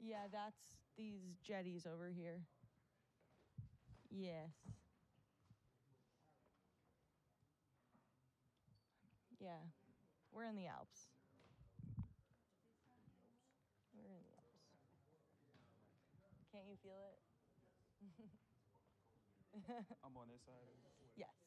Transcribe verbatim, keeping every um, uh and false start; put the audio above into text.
Yeah, that's these jetties over here. Yes. Yeah. We're in the Alps. We're in the Alps. Can't you feel it? I'm on this side. Yes.